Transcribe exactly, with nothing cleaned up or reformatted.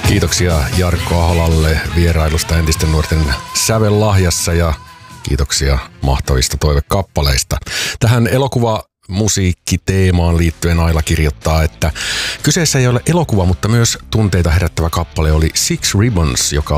Kiitoksia Jarkko Aholalle vierailusta entisten nuorten sävellahjassa ja kiitoksia mahtavista toivekappaleista. Tähän elokuva musiikkiteemaan liittyen Aila kirjoittaa, että kyseessä ei ole elokuva, mutta myös tunteita herättävä kappale oli Six Ribbons, joka